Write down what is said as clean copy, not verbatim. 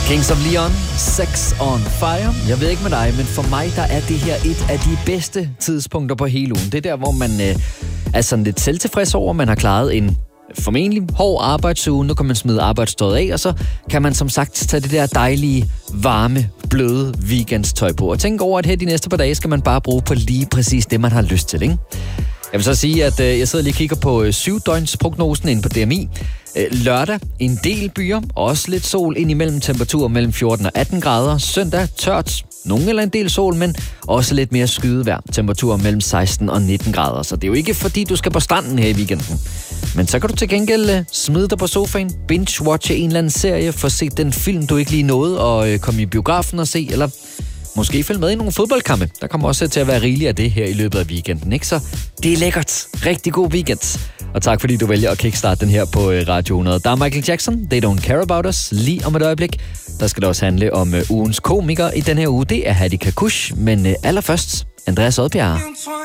Kings of Leon, Sex on Fire. Jeg ved ikke med dig, men for mig der er det her et af de bedste tidspunkter på hele ugen. Det er der, hvor man er sådan lidt selvtilfreds over, man har klaret en formentlig hård arbejdsuge. Nu kan man smide arbejdstøjet af, og så kan man som sagt tage det der dejlige, varme, bløde weekendstøj på. Og tænk over, at her de næste par dage skal man bare bruge på lige præcis det, man har lyst til, ikke? Jeg vil så sige, at jeg sidder lige og kigger på 7-døgnsprognosen inde på DMI. Lørdag en del byer, også lidt sol indimellem, temperaturer mellem 14 og 18 grader. Søndag tørt, nogen eller en del sol, men også lidt mere skydevejr. Temperaturer mellem 16 og 19 grader. Så det er jo ikke fordi, du skal på stranden her i weekenden. Men så kan du til gengæld smide dig på sofaen, binge-watche en eller anden serie, få set den film, du ikke lige nåede, og komme i biografen og se, eller måske følge med i nogle fodboldkampe. Der kommer også til at være rigeligt af det her i løbet af weekenden, ikke? Så det er lækkert. Rigtig god weekend. Og tak fordi du vælger at kickstarte den her på Radio 100. Der er Michael Jackson, They Don't Care About Us, lige om et øjeblik. Der skal det også handle om ugens komiker i den her uge. Det er Hattie Kakush, men allerførst Andreas Odbjerg.